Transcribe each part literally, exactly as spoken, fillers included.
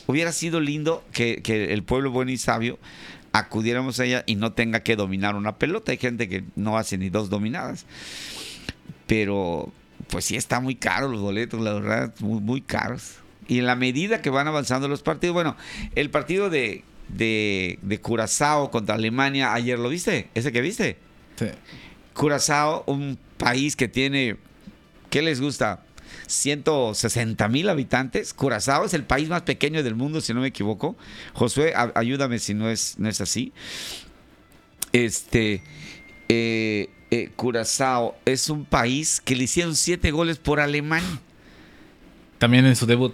hubiera sido lindo que, que el pueblo bueno y sabio acudiéramos a ella y no tenga que dominar una pelota. Hay gente que no hace ni dos dominadas. Pero, pues sí está muy caro los boletos, la verdad, muy, muy caros. Y en la medida que van avanzando los partidos, bueno, el partido de, de, de Curazao contra Alemania, ayer lo viste, ese que viste. Sí. Curazao, un país que tiene, ¿qué les gusta? ciento sesenta mil habitantes. Curazao es el país más pequeño del mundo, si no me equivoco. Josué, a, ayúdame si no es, no es así. Este, eh, eh, Curazao es un país que le hicieron siete goles por Alemania. También en su debut.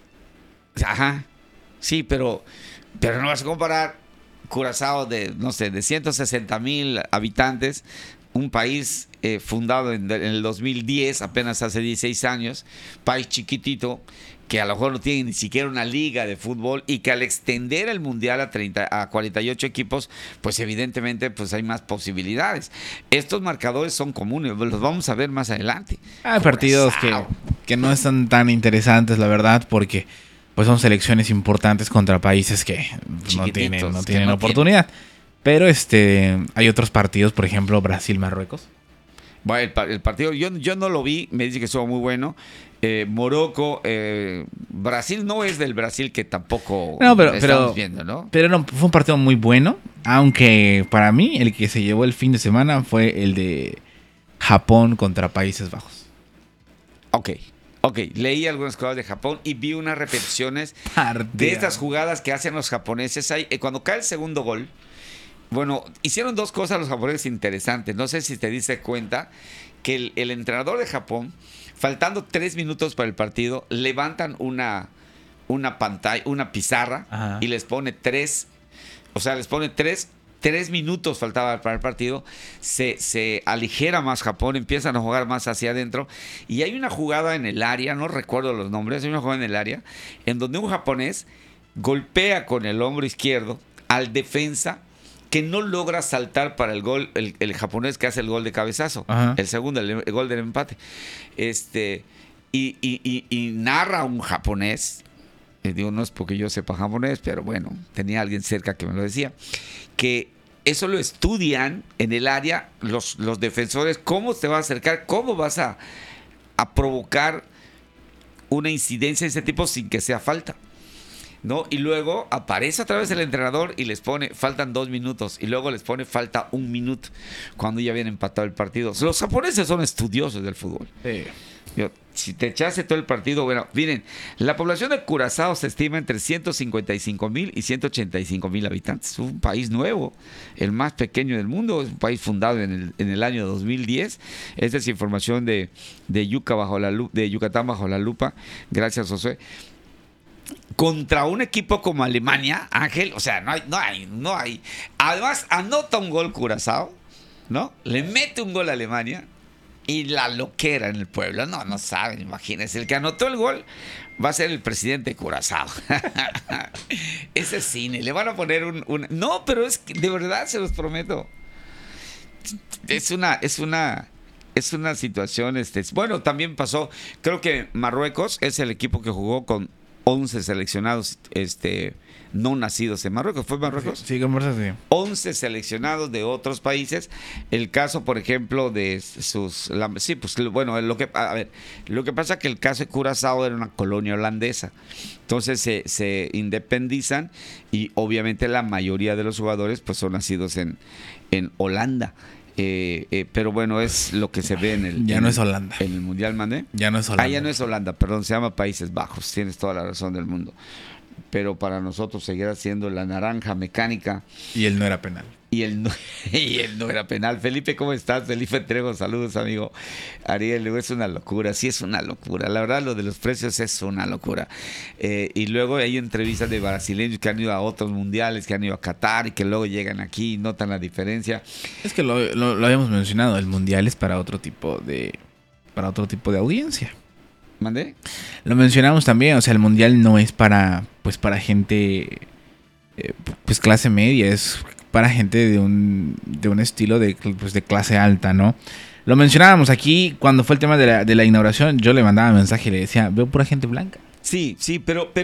Ajá. Sí, pero, pero no vas a comparar Curazao de, no sé, de ciento sesenta mil habitantes, un país eh, fundado en, en el dos mil diez, apenas hace dieciséis años, país chiquitito, que a lo mejor no tiene ni siquiera una liga de fútbol y que al extender el mundial a, treinta, a cuarenta y ocho equipos, pues evidentemente pues hay más posibilidades. Estos marcadores son comunes, los vamos a ver más adelante. Hay partidos que, que no están tan interesantes, la verdad, porque pues son selecciones importantes contra países que no tienen, no tienen no oportunidad. Tienen. Pero este hay otros partidos, por ejemplo, Brasil-Marruecos. Bueno, el, el partido, yo, yo no lo vi, me dice que estuvo muy bueno. Eh, Morocco, eh, Brasil no es del Brasil que tampoco no, pero, estamos pero, viendo, ¿no? Pero no, fue un partido muy bueno, aunque para mí el que se llevó el fin de semana fue el de Japón contra Países Bajos. Ok. Ok, leí algunas cosas de Japón y vi unas repeticiones Partida. de estas jugadas que hacen los japoneses. Ahí, eh, cuando cae el segundo gol, bueno, hicieron dos cosas los japoneses interesantes. No sé si te diste cuenta que el, el entrenador de Japón, faltando tres minutos para el partido, levantan una, una pantalla, una pizarra. Ajá. Y les pone tres, o sea, les pone tres, tres minutos faltaba para el partido. Se, se aligera más Japón, empiezan a jugar más hacia adentro. Y hay una jugada en el área, no recuerdo los nombres, hay una jugada en el área, en donde un japonés golpea con el hombro izquierdo al defensa, que no logra saltar para el gol, el, el japonés que hace el gol de cabezazo. Ajá. El segundo, el, el gol del empate. Este, y, y, y, y narra un japonés, eh, digo, no es porque yo sepa japonés, pero bueno, tenía alguien cerca que me lo decía, que eso lo estudian en el área los, los defensores, cómo te vas a acercar, cómo vas a, a provocar una incidencia de ese tipo sin que sea falta. ¿No? Y luego aparece otra vez el entrenador y les pone, faltan dos minutos, y luego les pone, falta un minuto, cuando ya habían empatado el partido. Los japoneses son estudiosos del fútbol. Sí. Yo, si te echaste todo el partido, bueno, miren, la población de Curazao se estima entre ciento cincuenta y cinco mil y ciento ochenta y cinco mil habitantes. Es un país nuevo, el más pequeño del mundo, es un país fundado en el, en el año dos mil diez. Esta es información de, de, Yuca bajo la, de Yucatán bajo la lupa. Gracias, José. Contra un equipo como Alemania, Ángel, o sea, no hay, no hay, no hay. Además, anota un gol Curazao, ¿no? Le mete un gol a Alemania y la loquera en el pueblo. No, no saben, imagínense. El que anotó el gol va a ser el presidente de Curazao. Ese cine, le van a poner un, un... No, pero es que de verdad, se los prometo. Es una, es una... Es una situación, este, bueno, también pasó, creo que Marruecos es el equipo que jugó con once seleccionados este, no nacidos en Marruecos. ¿Fue Marruecos? Sí, con Marruecos, sí. once seleccionados de otros países. El caso, por ejemplo, de sus... La, sí, pues bueno, lo que, a ver, lo que pasa es que el caso de Curazao era una colonia holandesa. Entonces se, se independizan y obviamente la mayoría de los jugadores pues son nacidos en, en Holanda. Eh, eh, pero bueno, es lo que se ve en el... Ya en, no es Holanda. En el Mundial, ¿mandé? Ya no es Holanda. Ah, ya no es Holanda, perdón, se llama Países Bajos. Tienes toda la razón del mundo. Pero para nosotros seguirá siendo la naranja mecánica. Y él no era penal. Y él no, y él no era penal. Felipe, ¿cómo estás? Felipe Trejo, saludos, amigo. Ariel, es una locura, sí es una locura. La verdad, lo de los precios es una locura. Eh, y luego hay entrevistas de brasileños que han ido a otros mundiales, que han ido a Qatar y que luego llegan aquí y notan la diferencia. Es que lo, lo, lo habíamos mencionado, el mundial es para otro tipo de, para otro tipo de audiencia. ¿Mandé? Lo mencionamos también, o sea, el mundial no es para, pues, para gente, eh, pues, clase media, es para gente de un, de un estilo de, pues, de clase alta, ¿no? Lo mencionábamos aquí cuando fue el tema de la, de la inauguración, yo le mandaba mensaje y le decía, veo pura gente blanca. Sí, sí, pero... pero